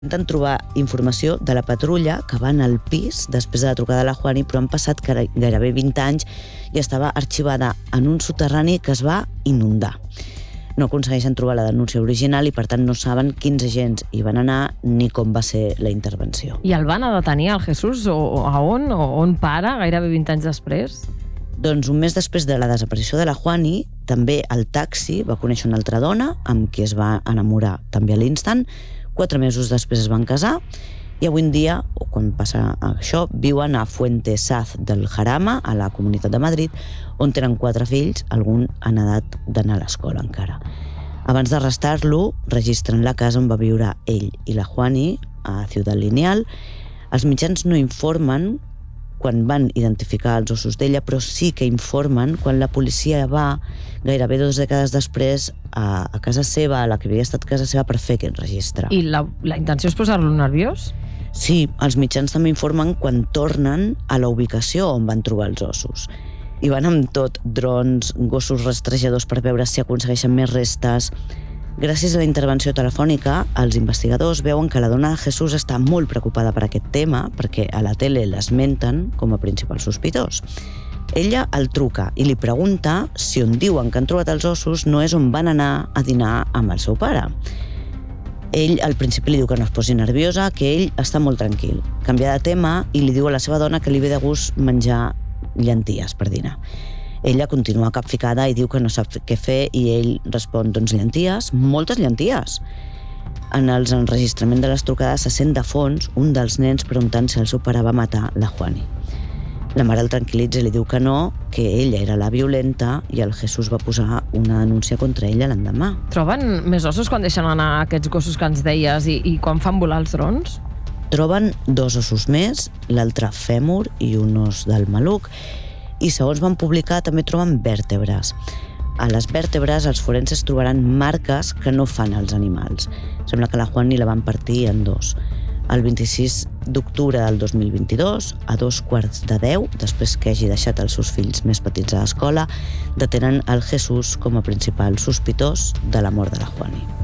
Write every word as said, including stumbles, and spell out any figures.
Intenten trobar informació de la patrulla que van al pis després de la trucada de la Juani, però han passat gairebé vint anys i estava arxivada en un soterrani que es va inundar. No aconsegueixen trobar la denúncia original i, per tant, no saben quins agents hi van anar ni com va ser la intervenció. I el van a detenir, el Jesús? O a on? O on para, gairebé vint anys després? Doncs un mes després de la desaparició de la Juani, també el taxi va conèixer una altra dona amb qui es va enamorar també a l'instant. Quatre mesos després es van casar i avui en dia, o quan passa això, viuen a Fuente Saz del Jarama, a la Comunitat de Madrid, on tenen quatre fills, algun en edat d'anar a l'escola encara. Abans d'arrestar-lo, registren la casa on va viure ell i la Juani, a Ciudad Lineal. Els mitjans no informen quan van identificar els ossos d'ella, però sí que informen quan la policia va, gairebé dues dècades després, a, a casa seva, a la que havia estat casa seva, per fer aquest registre. I la, la intenció és posar-lo nerviós? Sí, els mitjans també informen quan tornen a la ubicació on van trobar els ossos. I van amb tot, drons, gossos rastrejadors per veure si aconsegueixen més restes. Gràcies a la intervenció telefònica, els investigadors veuen que la dona de Jesús està molt preocupada per aquest tema, perquè a la tele l'esmenten com a principal sospitós. Ella el truca i li pregunta si on diuen que han trobat els ossos no és on van anar a dinar amb el seu pare. Ell al principi li diu que no es posi nerviosa, que ell està molt tranquil. Canvia de tema i li diu a la seva dona que li ve de gust menjar llenties per dinar. Ella continua capficada i diu que no sap què fer i ell respon, doncs llenties, moltes llenties. En els enregistraments de les trucades se sent de fons un dels nens preguntant si el seu pare va matar la Juani. La mare el tranquil·litza i li diu que no, que ella era la violenta i el Jesús va posar una denúncia contra ella l'endemà. Troben més ossos quan deixen anar aquests gossos que ens deies i, i quan fan volar els drons? Troben dos ossos més, l'altre fèmur i un os del maluc. I segons van publicar també troben vèrtebres. A les vèrtebres els forenses trobaran marques que no fan els animals. Sembla que la Juani la van partir en dos. El vint-i-sis d'octubre del dos mil vint-i-dos, a dos quarts de deu, després que hagi deixat els seus fills més petits a l'escola, detenen el Jesús com a principal sospitós de la mort de la Juani.